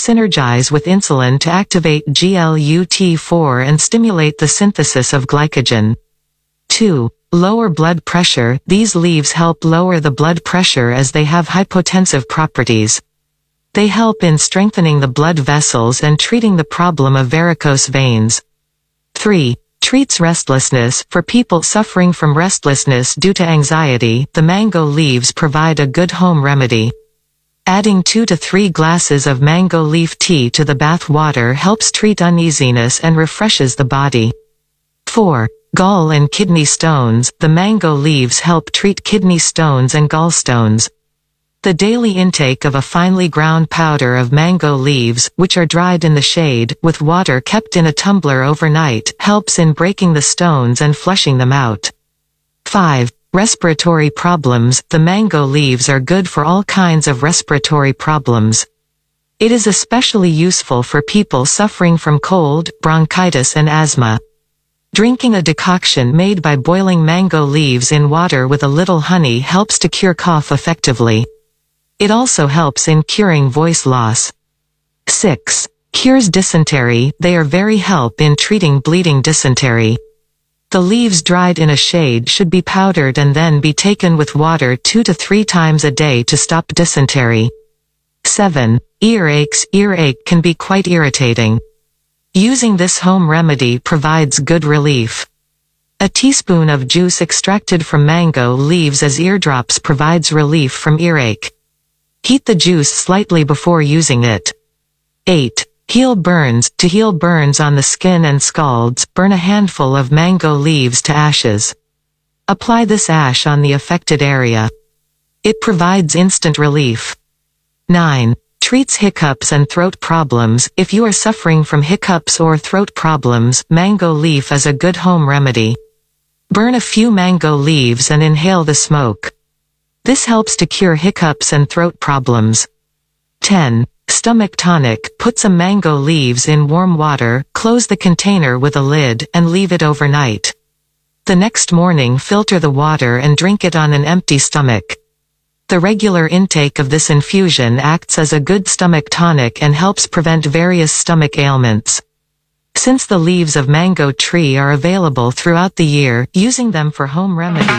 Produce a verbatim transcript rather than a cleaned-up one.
synergize with insulin to activate G L U T four and stimulate the synthesis of glycogen. two. Lower blood pressure. These leaves help lower the blood pressure as they have hypotensive properties. They help in strengthening the blood vessels and treating the problem of varicose veins. three. Treats restlessness. For people suffering from restlessness due to anxiety, the mango leaves provide a good home remedy. Adding two to three glasses of mango leaf tea to the bath water helps treat uneasiness and refreshes the body. four. Gall and kidney stones. The mango leaves help treat kidney stones and gallstones. The daily intake of a finely ground powder of mango leaves, which are dried in the shade, with water kept in a tumbler overnight, helps in breaking the stones and flushing them out. five. Respiratory problems. The mango leaves are good for all kinds of respiratory problems. It is especially useful for people suffering from cold, bronchitis and asthma. Drinking a decoction made by boiling mango leaves in water with a little honey helps to cure cough effectively. It also helps in curing voice loss. six. Cures dysentery. They are very help in treating bleeding dysentery. The leaves dried in a shade should be powdered and then be taken with water two to three times a day to stop dysentery. seven. Earaches. Earache can be quite irritating. Using this home remedy provides good relief. A teaspoon of juice extracted from mango leaves as eardrops provides relief from earache. Heat the juice slightly before using it. eight. Heal burns. To heal burns on the skin and scalds, burn a handful of mango leaves to ashes. Apply this ash on the affected area. It provides instant relief. nine. Treats hiccups and throat problems. If you are suffering from hiccups or throat problems, mango leaf is a good home remedy. Burn a few mango leaves and inhale the smoke. This helps to cure hiccups and throat problems. ten. Stomach tonic. Put some mango leaves in warm water, close the container with a lid, and leave it overnight. The next morning filter the water and drink it on an empty stomach. The regular intake of this infusion acts as a good stomach tonic and helps prevent various stomach ailments. Since the leaves of mango tree are available throughout the year, using them for home remedy